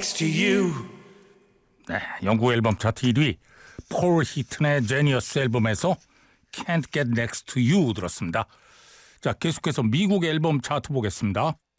next to you. 네, 영국 앨범 차트 1위 폴 히튼의 제니어스 앨범에서 Can't Get Next to You 들었습니다. 자, 계속해서 미국 앨범 차트 보겠습니다.